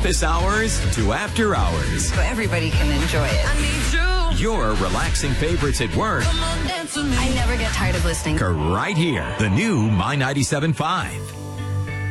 office hours to after hours. So everybody can enjoy it. Your relaxing favorites at work. I never get tired of listening. Right here. The new My 97.5.